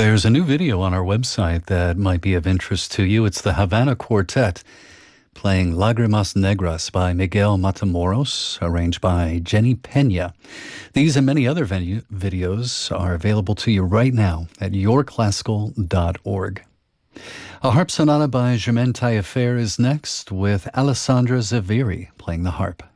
There's a new video on our website that might be of interest to you. It's the Havana Quartet playing Lágrimas Negras by Miguel Matamoros, arranged by Jenny Pena. These and many other videos are available to you right now at yourclassical.org. A harp sonata by Germaine Taillefer is next, with Alessandra Zaviri playing the harp.